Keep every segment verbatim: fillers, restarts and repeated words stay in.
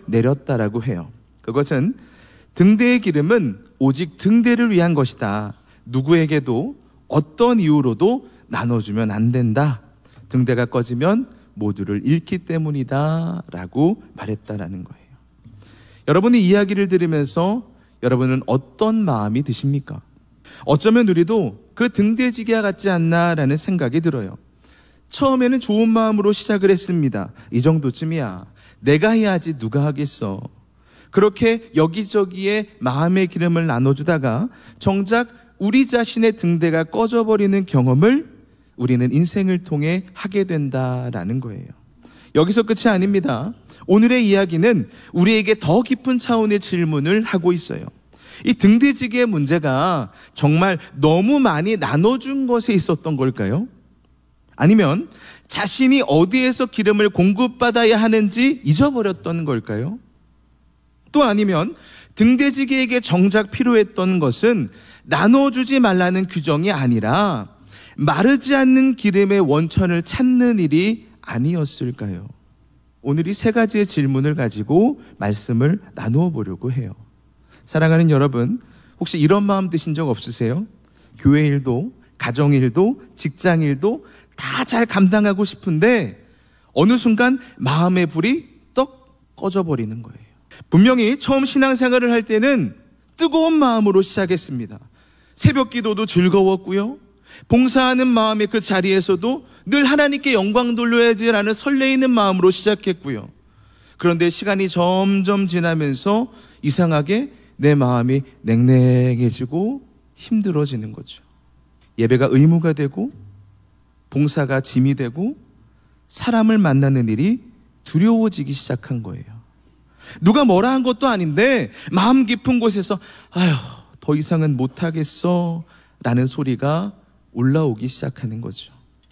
내렸다라고 해요. 그것은 등대의 기름은 오직 등대를 위한 것이다. 누구에게도 어떤 이유로도 나눠주면 안 된다. 등대가 꺼지면 모두를 잃기 때문이다 라고 말했다라는 거예요. 여러분이 이야기를 들으면서 여러분은 어떤 마음이 드십니까? 어쩌면 우리도 그 등대지기와 같지 않나라는 생각이 들어요. 처음에는 좋은 마음으로 시작을 했습니다. 이 정도쯤이야. 내가 해야지 누가 하겠어. 그렇게 여기저기에 마음의 기름을 나눠주다가 정작 우리 자신의 등대가 꺼져버리는 경험을 우리는 인생을 통해 하게 된다라는 거예요. 여기서 끝이 아닙니다. 오늘의 이야기는 우리에게 더 깊은 차원의 질문을 하고 있어요. 이 등대지기의 문제가 정말 너무 많이 나눠준 것에 있었던 걸까요? 아니면 자신이 어디에서 기름을 공급받아야 하는지 잊어버렸던 걸까요? 또 아니면 등대지기에게 정작 필요했던 것은 나눠주지 말라는 규정이 아니라 마르지 않는 기름의 원천을 찾는 일이 아니었을까요? 오늘 이 세 가지의 질문을 가지고 말씀을 나누어 보려고 해요. 사랑하는 여러분, 혹시 이런 마음 드신 적 없으세요? 교회 일도, 가정 일도, 직장 일도 다 잘 감당하고 싶은데 어느 순간 마음의 불이 떡 꺼져버리는 거예요. 분명히 처음 신앙생활을 할 때는 뜨거운 마음으로 시작했습니다. 새벽 기도도 즐거웠고요. 봉사하는 마음의 그 자리에서도 늘 하나님께 영광 돌려야지라는 설레이는 마음으로 시작했고요. 그런데 시간이 점점 지나면서 이상하게 내 마음이 냉랭해지고 힘들어지는 거죠. 예배가 의무가 되고 봉사가 짐이 되고 사람을 만나는 일이 두려워지기 시작한 거예요. 누가 뭐라 한 것도 아닌데 마음 깊은 곳에서 아휴 더 이상은 못하겠어 라는 소리가 올라오기 시작하는 거죠.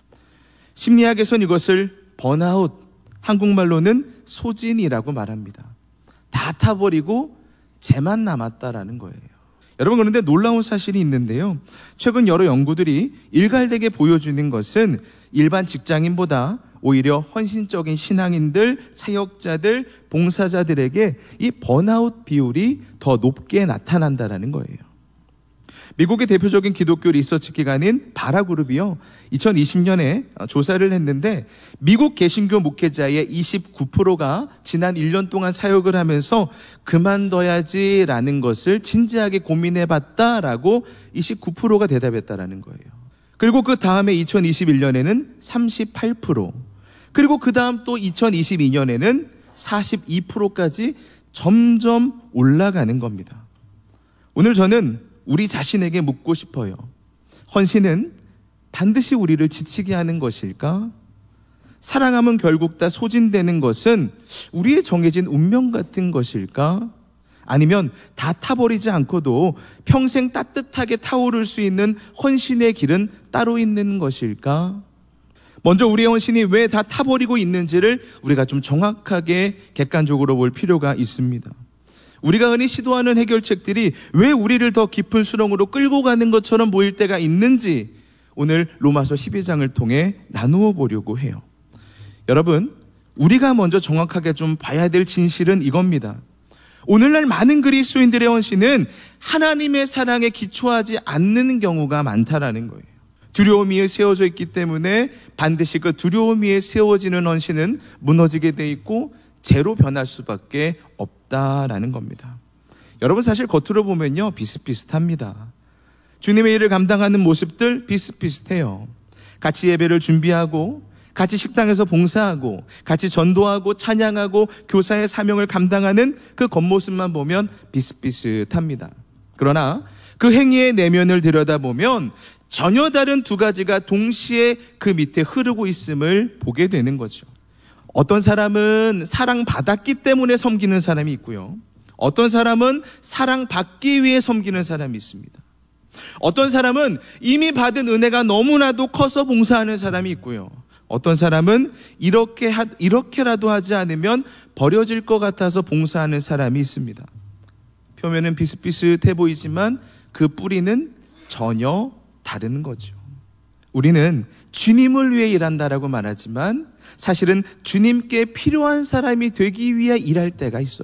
심리학에선 이것을 번아웃, 한국말로는 소진이라고 말합니다. 다 타버리고 쟤만 남았다라는 거예요. 여러분, 그런데 놀라운 사실이 있는데요. 최근 여러 연구들이 일갈되게 보여주는 것은 일반 직장인보다 오히려 헌신적인 신앙인들, 사역자들, 봉사자들에게 이 번아웃 비율이 더 높게 나타난다는 거예요. 미국의 대표적인 기독교 리서치 기관인 바라그룹이요, 이천이십 년에 조사를 했는데 미국 개신교 목회자의 이십구 퍼센트가 지난 일 년 동안 사역을 하면서 그만둬야지라는 것을 진지하게 고민해봤다라고 이십구 퍼센트가 대답했다라는 거예요. 그리고 그 다음에 이천이십일 년에는 삼십팔 퍼센트, 그리고 그 다음 또 이천이십이 년에는 사십이 퍼센트까지 점점 올라가는 겁니다. 오늘 저는 우리 자신에게 묻고 싶어요. 헌신은 반드시 우리를 지치게 하는 것일까? 사랑하면 결국 다 소진되는 것은 우리의 정해진 운명 같은 것일까? 아니면 다 타버리지 않고도 평생 따뜻하게 타오를 수 있는 헌신의 길은 따로 있는 것일까? 먼저 우리의 헌신이 왜 다 타버리고 있는지를 우리가 좀 정확하게 객관적으로 볼 필요가 있습니다. 우리가 흔히 시도하는 해결책들이 왜 우리를 더 깊은 수렁으로 끌고 가는 것처럼 보일 때가 있는지 오늘 로마서 십이 장을 통해 나누어 보려고 해요. 여러분, 우리가 먼저 정확하게 좀 봐야 될 진실은 이겁니다. 오늘날 많은 그리스도인들의 헌신은 하나님의 사랑에 기초하지 않는 경우가 많다라는 거예요. 두려움 위에 세워져 있기 때문에 반드시 그 두려움 위에 세워지는 헌신은 무너지게 돼 있고 제로 변할 수밖에 없다라는 겁니다. 여러분, 사실 겉으로 보면요 비슷비슷합니다. 주님의 일을 감당하는 모습들 비슷비슷해요. 같이 예배를 준비하고 같이 식당에서 봉사하고 같이 전도하고 찬양하고 교사의 사명을 감당하는 그 겉모습만 보면 비슷비슷합니다. 그러나 그 행위의 내면을 들여다보면 전혀 다른 두 가지가 동시에 그 밑에 흐르고 있음을 보게 되는 거죠. 어떤 사람은 사랑받았기 때문에 섬기는 사람이 있고요. 어떤 사람은 사랑받기 위해 섬기는 사람이 있습니다. 어떤 사람은 이미 받은 은혜가 너무나도 커서 봉사하는 사람이 있고요. 어떤 사람은 이렇게 하, 이렇게라도 하지 않으면 버려질 것 같아서 봉사하는 사람이 있습니다. 표면은 비슷비슷해 보이지만 그 뿌리는 전혀 다른 거죠. 우리는 주님을 위해 일한다라고 말하지만 사실은 주님께 필요한 사람이 되기 위해 일할 때가 있어요.